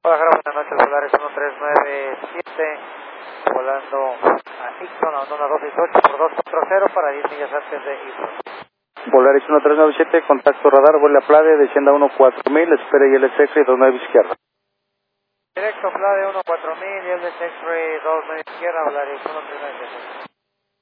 Hola, Jara, buenas noches, Volaris 1397, volando a Ixon, a Honda 268 por 240 para 10 millas antes de Ixon. Volaris 1397, contacto radar, vuela Plade, descienda 14000, espere y LSX 29 izquierda. Directo, Plade 14000 y el de X-Ray 29 izquierda, Volaris 1397.